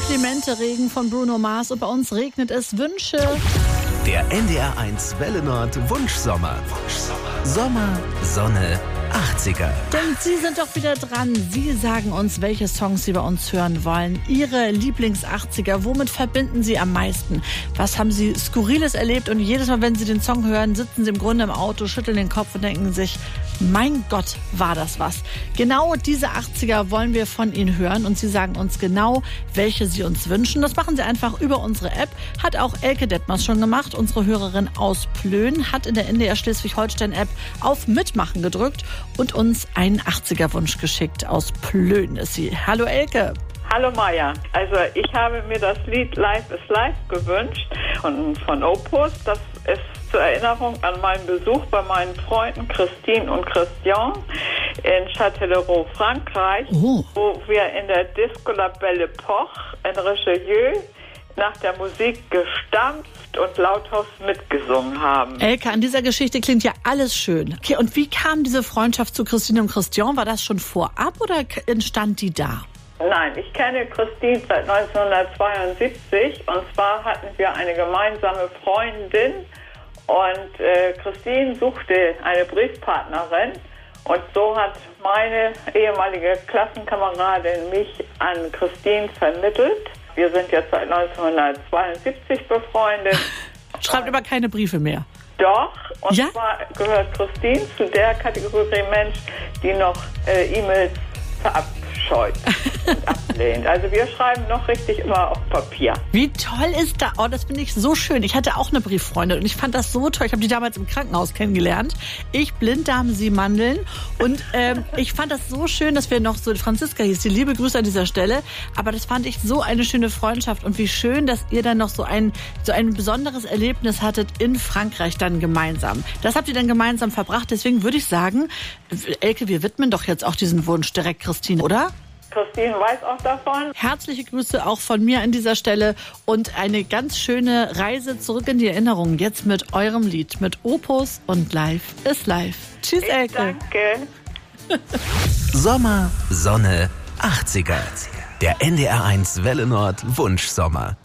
Komplimente-Regen von Bruno Mars und bei uns regnet es Wünsche. Der NDR1 Welle Nord Wunschsommer. Sommer, Sonne, 80er. Denn Sie sind doch wieder dran. Sie sagen uns, welche Songs Sie bei uns hören wollen. Ihre Lieblings-80er. Womit verbinden Sie am meisten? Was haben Sie Skurriles erlebt? Und jedes Mal, wenn Sie den Song hören, sitzen Sie im Grunde im Auto, schütteln den Kopf und denken sich, mein Gott, war das was. Genau diese 80er wollen wir von Ihnen hören. Und Sie sagen uns genau, welche Sie uns wünschen. Das machen Sie einfach über unsere App. Hat auch Elke Detmers schon gemacht. Unsere Hörerin aus Plön hat in der NDR Schleswig-Holstein-App auf Mitmachen gedrückt und uns einen 80er-Wunsch geschickt. Aus Plön ist sie. Hallo Elke. Hallo Maja. Also ich habe mir das Lied Life is Life gewünscht von Opus. Das ist zur Erinnerung an meinen Besuch bei meinen Freunden Christine und Christian in Châtellerault, Frankreich, wo wir in der Disco La Belle Epoque in Richelieu nach der Musik gestampft und lauthaus mitgesungen haben. Elke, an dieser Geschichte klingt ja alles schön. Okay, und wie kam diese Freundschaft zu Christine und Christian? War das schon vorab oder entstand die da? Nein, ich kenne Christine seit 1972 und zwar hatten wir eine gemeinsame Freundin und Christine suchte eine Briefpartnerin und so hat meine ehemalige Klassenkameradin mich an Christine vermittelt. Wir sind jetzt seit 1972 befreundet. Schreibt aber keine Briefe mehr. Doch, und ja? zwar gehört Christine zu der Kategorie Mensch, die noch E-Mails verabscheut und ablehnt. Also wir schreiben noch richtig immer auf Papier. Wie toll ist das? Oh, das finde ich so schön. Ich hatte auch eine Brieffreundin und ich fand das so toll. Ich habe die damals im Krankenhaus kennengelernt. Ich Blinddarm, sie Mandeln. Und ich fand das so schön, dass wir noch so, Franziska hieß die, liebe Grüße an dieser Stelle. Aber das fand ich so eine schöne Freundschaft. Und wie schön, dass ihr dann noch so ein besonderes Erlebnis hattet in Frankreich dann gemeinsam. Das habt ihr dann gemeinsam verbracht. Deswegen würde ich sagen, Elke, wir widmen doch jetzt auch diesen Wunsch direkt Christine, oder? Christine weiß auch davon. Herzliche Grüße auch von mir an dieser Stelle und eine ganz schöne Reise zurück in die Erinnerung. Jetzt mit eurem Lied, mit Opus und Life is Life. Tschüss, Elke. Danke. Sommer, Sonne, 80er. Der NDR1 Welle Nord Wunschsommer.